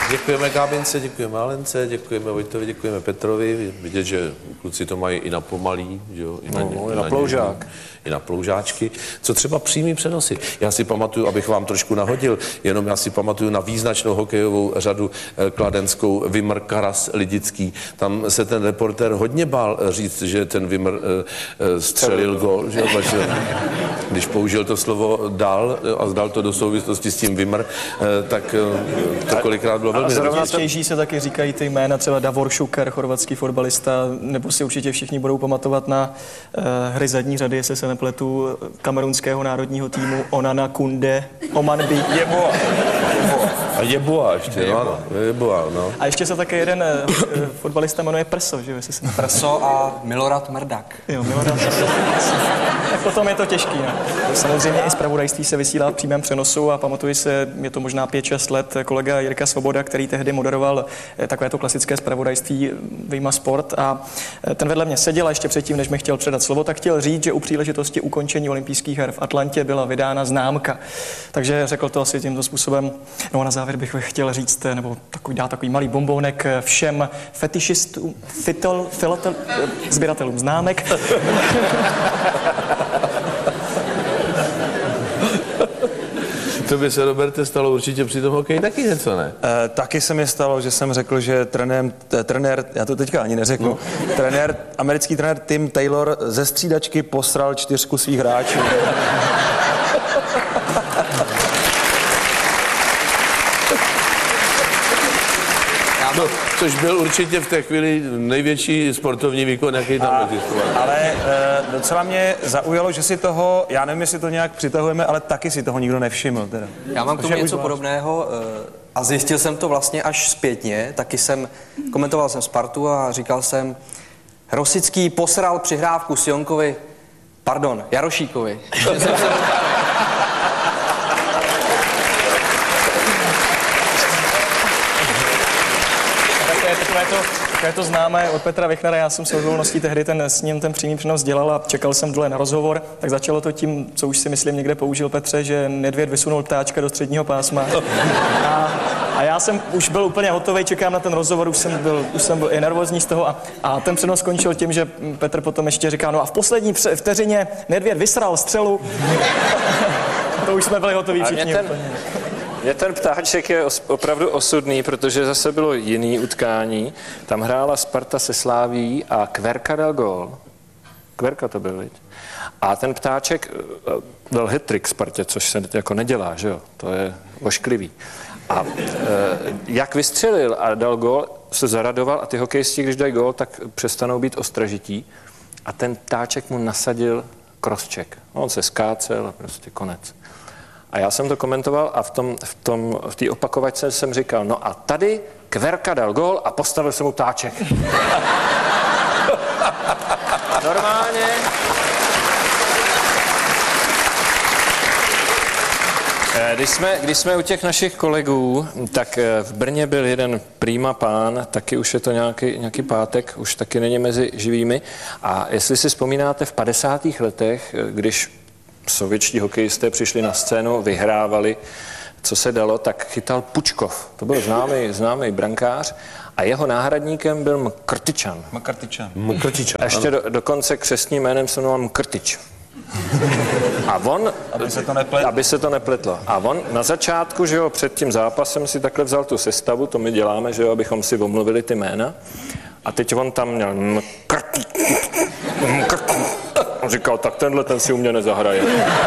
Děkujeme Gábince, děkujeme Alence, děkujeme Vojtovi, děkujeme Petrovi. Vidět, že kluci to mají i na pomalý, že jo? I na ploužák. I na ploužáčky. Co třeba přímý přenosy? Já si pamatuju, abych vám trošku nahodil, jenom já si pamatuju na význačnou hokejovou řadu kladenskou Vimr Karas Lidický. Tam se ten reportér hodně bál říct, že ten Vimr střelil gól, že jo? Když použil to slovo dal a zdal to do souvislosti s tím Vimr, tak to kolikrát bylo velmi Nejčastější se taky říkají ty jména, třeba Davor Šuker, chorvatský fotbalista, nebo si určitě všichni budou pamatovat na hry zadní řady, jestli se nepletu, kamerunského národního týmu Onana Kunde, Omanbi. A Jeboa ještě, Jeboa, no. A ještě se také jeden fotbalista jmenuje Prso, že jo? Prso a Milorad Mrdak. Jo, Milorad Mrdak. Tak potom je to těžký, ne? Samozřejmě i zpravodajství se vysílá v přímém přenosu a pamatuji se, je to možná 5-6 let, kolega Jirka Svoboda, který tehdy moderoval takovéto klasické zpravodajství Vyjma Sport a ten vedle mě seděl a ještě předtím, než mi chtěl předat slovo, tak chtěl říct, že u příležitosti ukončení olympijských her v Atlantě byla vydána známka. Takže řekl to asi tímto způsobem. No a na závěr bych chtěl říct, nebo dát takový malý bombónek všem fetišistům, sběratelům známek. To by se, Roberte, stalo určitě při tom hokeji taky něco, ne? Taky se mi stalo, že jsem řekl, že trenér, já to teďka ani neřeknu, americký trenér Tim Taylor ze střídačky posral 4 svých hráčů. No, což byl určitě v té chvíli největší sportovní výkon, jaký tam existoval. Ale docela mě zaujalo, že si toho, já nevím, jestli to nějak přitahujeme, ale taky si toho nikdo nevšiml. Teda. Já mám k tomu něco podobného a zjistil jsem to vlastně až zpětně. Taky komentoval jsem Spartu a říkal jsem, Rosický posral přihrávku Sionkovi, Jarošíkovi. Takové to známé od Petra Vichnera, já jsem se okolností tehdy s ním ten přímý přenos dělal a čekal jsem dole na rozhovor, tak začalo to tím, co už si myslím někde použil Petře, že Nedvěd vysunul ptáčka do středního pásma. A já jsem už byl úplně hotový, čekám na ten rozhovor, už jsem byl i nervózní z toho a ten přenos skončil tím, že Petr potom ještě říká, no a v poslední vteřině Nedvěd vysral střelu. To už jsme byli hotoví všichni. Mně ten ptáček je opravdu osudný, protože zase bylo jiný utkání. Tam hrála Sparta se Sláví a Kverka dal gól. Kverka to byl, viď? A ten ptáček dal hat-trick Spartě, což se jako nedělá, že jo? To je ošklivý. A jak vystřelil a dal gól, se zaradoval a ty hokejisti, když dají gól, tak přestanou být ostražití. A ten ptáček mu nasadil crosscheck. On se skácel a prostě konec. A já jsem to komentoval a v té opakovačce jsem říkal, no a tady Kverka dal gól a postavil se mu ptáček. Normálně. Když jsme u těch našich kolegů, tak v Brně byl jeden prýma pán, taky už je to nějaký pátek, už taky není mezi živými. A jestli si vzpomínáte v 50. letech, když sovětští hokejisté přišli na scénu, vyhrávali, co se dalo, tak chytal Pučkov. To byl známý brankář a jeho náhradníkem byl Mkrtyčan. Mkrtyčan. Ještě dokonce křestním jménem se jmenoval Mkrtyč. A on, aby se to nepletlo. A on na začátku, že jo, před tím zápasem si takhle vzal tu sestavu, to my děláme, že jo, abychom si omluvili ty jména. A teď on tam měl On říkal, tak tenhle ten si u mě nezahraje.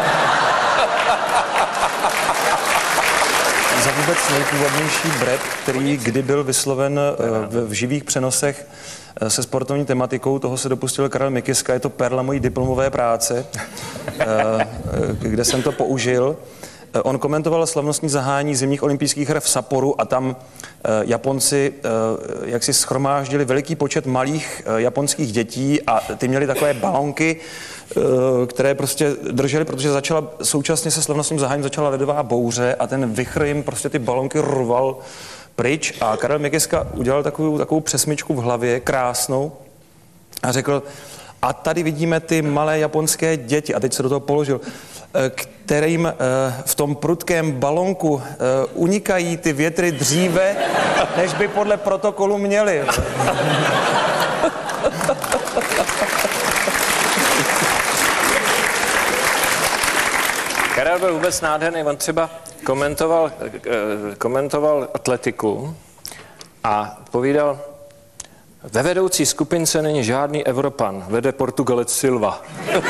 Za vůbec nejpůvodnější brep, který kdy byl vysloven v živých přenosech se sportovní tematikou, toho se dopustil Karel Mikiska, je to perla mojí diplomové práce, kde jsem to použil. On komentoval slavnostní zahájení zimních olympijských her v Sapporu a tam Japonci jak si shromáždili veliký počet malých japonských dětí a ty měli takové balonky, které prostě drželi, protože současně se slavnostním zahájením začala ledová bouře a ten vichr jim prostě ty balonky rval pryč a Karel Mikiska udělal takovou přesmičku v hlavě, krásnou a řekl, A tady vidíme ty malé japonské děti, a teď se do toho položil, kterým v tom prudkém balonku unikají ty větry dříve, než by podle protokolu měli. Karel byl vůbec nádherný, on třeba komentoval atletiku a povídal, ve vedoucí skupince není žádný Evropan, vede Portugalec Silva.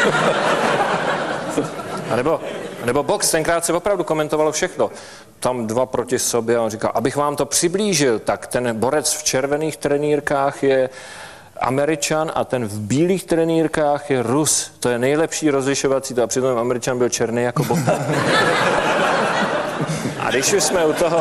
A nebo box, tenkrát se opravdu komentovalo všechno. Tam dva proti sobě a on říkal, abych vám to přiblížil, tak ten borec v červených trenýrkách je Američan a ten v bílých trenýrkách je Rus. To je nejlepší rozlišovací to a přitom Američan byl černý jako bota. A když už jsme u toho...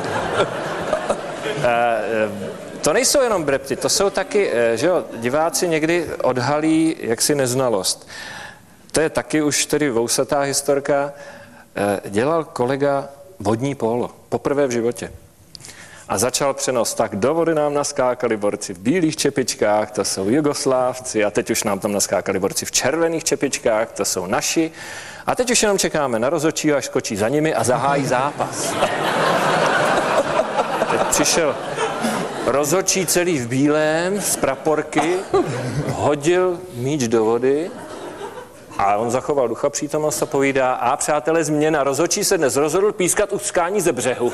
To nejsou jenom brepty, to jsou taky, že jo, diváci někdy odhalí jaksi neznalost. To je taky už tedy vousatá historka. Dělal kolega vodní pólo, poprvé v životě. A začal přenos, tak do vody nám naskákali borci v bílých čepičkách, to jsou Jugoslávci, a teď už nám tam naskákali borci v červených čepičkách, to jsou naši. A teď už jenom čekáme na rozhodčího, až skočí za nimi a zahájí zápas. Teď přišel rozhodčí celý v bílém, z praporky, hodil míč do vody a on zachoval ducha přítomnost a povídá, a přátelé, změna, rozhodčí se dnes rozhodl pískat uskání ze břehu.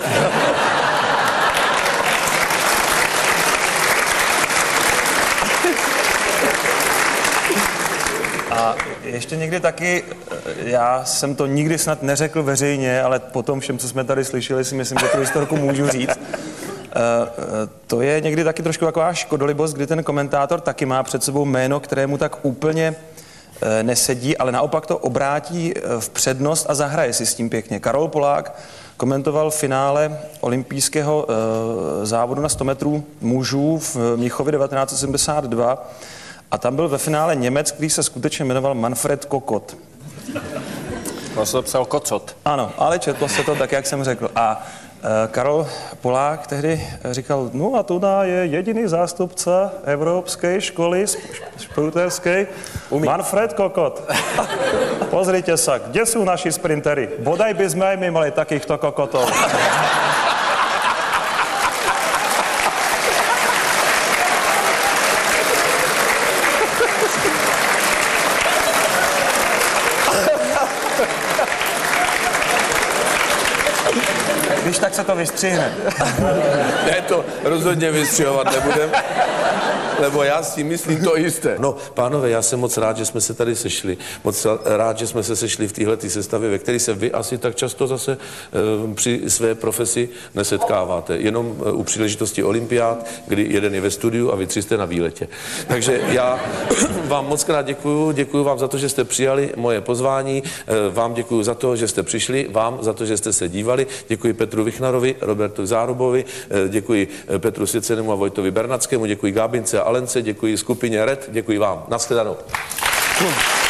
A ještě někdy taky, já jsem to nikdy snad neřekl veřejně, ale po tom všem, co jsme tady slyšeli, si myslím, že tu historku můžu říct. To je někdy taky trošku taková škodolibost, kdy ten komentátor taky má před sebou jméno, kterému tak úplně nesedí, ale naopak to obrátí v přednost a zahraje si s tím pěkně. Karol Polák komentoval finále olympijského závodu na 100 metrů mužů v Mnichově 1972 a tam byl ve finále Němec, který se skutečně jmenoval Manfred Kokot. On se psal Kocot. Ano, ale četlo se to tak, jak jsem řekl. A Karol Polák tehdy říkal, no a tudy je jediný zástupce Evropské školy šprinterské, Manfred Kokot. Pozrite sa, kde sú naši sprintery? Bodaj by sme aj my mali takýchto kokotov. Když tak se to vystřihne. Ne, to rozhodně vystřihovat nebudem, lebo já si myslím to jisté. No, pánové, já jsem moc rád, že jsme se tady sešli. Moc rád, že jsme se sešli v téhletý sestavě, ve které se vy asi tak často zase při své profesi nesetkáváte. Jenom u příležitosti olympiád, kdy jeden je ve studiu a vy tři jste na výletě. Takže já vám moc krát děkuju vám za to, že jste přijali moje pozvání, vám děkuju za to, že jste přišli, vám za to, že jste se dívali, děkuji Petru Vichnarovi, Robertu Zárubovi, děkuji Petru Svěcenému a Vojtovi Bernackému, děkuji Gábince a Alence, děkuji skupině Red, děkuji vám. Nashledanou.